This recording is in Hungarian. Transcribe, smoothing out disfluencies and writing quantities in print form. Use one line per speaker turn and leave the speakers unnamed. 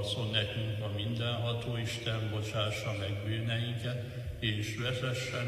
harcol nekünk a mindenható Isten, bocsássa meg bűneinket, és vezessen